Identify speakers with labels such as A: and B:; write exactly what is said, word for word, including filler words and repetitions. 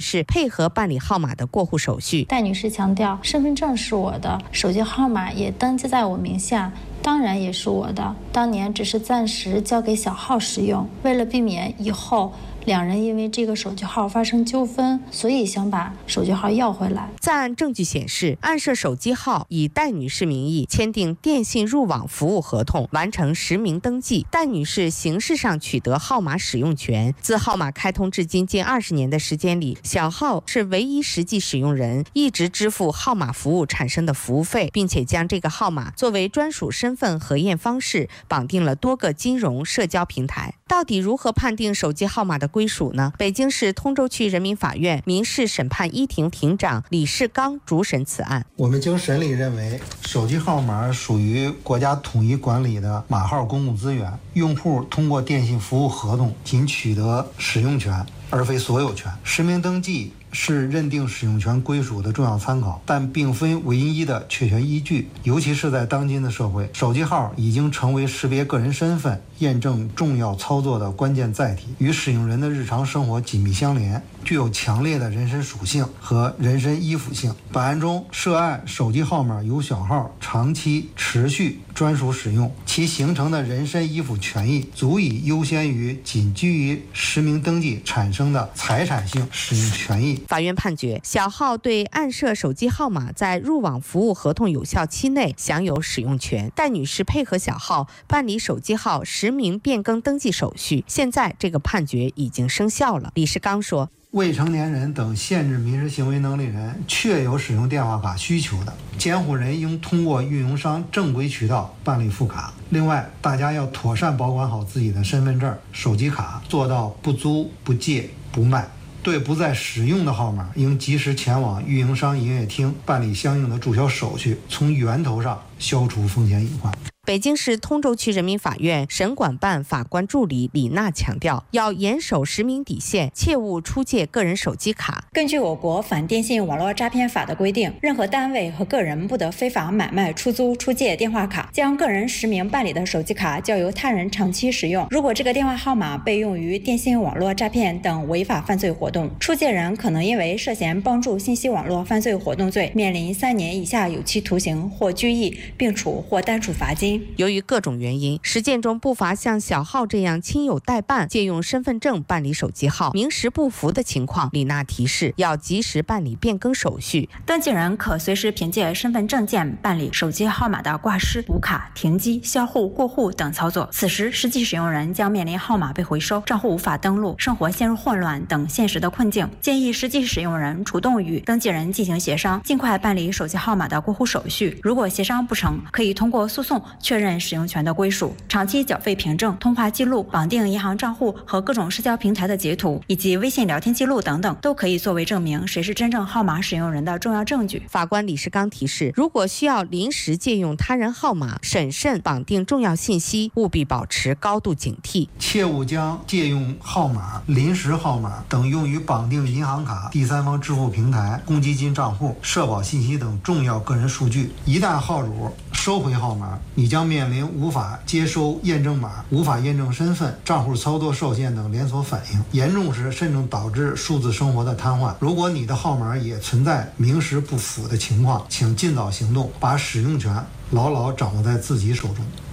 A: 士配合办理号码的过户手续。
B: 戴女士强调，身份证是我的，手机号码也登记在我名下，当然也是我的，当年只是暂时交给小号使用，为了避免以后两人因为这个手机号发生纠纷，所以想把手机号要回来。
A: 在案证据显示，案涉手机号以戴女士名义签订电信入网服务合同，完成实名登记。戴女士形式上取得号码使用权。自号码开通至今近二十年的时间里，小号是唯一实际使用人，一直支付号码服务产生的服务费，并且将这个号码作为专属身份核验方式，绑定了多个金融社交平台。到底如何判定手机号码的归属呢？北京市通州区人民法院民事审判一庭庭长李世刚主审此案。
C: 我们经审理认为，手机号码属于国家统一管理的码号公共资源，用户通过电信服务合同仅取得使用权，而非所有权。实名登记是认定使用权归属的重要参考，但并非唯一的确权依据。尤其是在当今的社会，手机号已经成为识别个人身份、验证重要操作的关键载体，与使用人的日常生活紧密相连，具有强烈的人身属性和人身依附性。本案中，涉案手机号码由小号长期持续专属使用，其形成的人身依附权益足以优先于仅基于实名登记产生的财产性使用权益。
A: 法院判决，小号对案涉手机号码在入网服务合同有效期内享有使用权。戴女士配合小号办理手机号实名变更登记手续，现在这个判决已经生效了。李世刚说，
C: 未成年人等限制民事行为能力人确有使用电话卡需求的，监护人应通过运营商正规渠道办理复卡。另外，大家要妥善保管好自己的身份证、手机卡，做到不租、不借、不卖。对不再使用的号码，应及时前往运营商营业厅办理相应的注销手续，从源头上消除风险隐患。
A: 北京市通州区人民法院审管办法官助理李娜强调，要严守实名底线，切勿出借个人手机卡。
D: 根据我国反电信网络诈骗法的规定，任何单位和个人不得非法买卖、出租、出借电话卡，将个人实名办理的手机卡交由他人长期使用。如果这个电话号码被用于电信网络诈骗等违法犯罪活动，出借人可能因为涉嫌帮助信息网络犯罪活动罪，面临三年以下有期徒刑或拘役，并处或单处罚金。
A: 由于各种原因，实践中不乏像小号这样亲友代办、借用身份证办理手机号、名实不符的情况。李娜提示，要及时办理变更手续。
D: 登记人可随时凭借身份证件办理手机号码的挂失、补卡、停机、销户、过户等操作。此时，实际使用人将面临号码被回收、账户无法登录、生活陷入混乱等现实的困境。建议实际使用人主动与登记人进行协商，尽快办理手机号码的过户手续。如果协商不成，可以通过诉讼确认使用权的归属。长期缴费凭证、通话记录、绑定银行账户和各种社交平台的截图，以及微信聊天记录等等，都可以作为证明谁是真正号码使用人的重要证据。
A: 法官李世刚提示，如果需要临时借用他人号码，审慎绑定重要信息，务必保持高度警惕，
C: 切勿将借用号码、临时号码等用于绑定银行卡、第三方支付平台、公积金账户、社保信息等重要个人数据。一旦号主收回号码，你将面临无法接收验证码、无法验证身份、账户操作受限等连锁反应，严重时甚至导致数字生活的瘫痪。如果你的号码也存在名实不符的情况，请尽早行动，把使用权牢牢掌握在自己手中。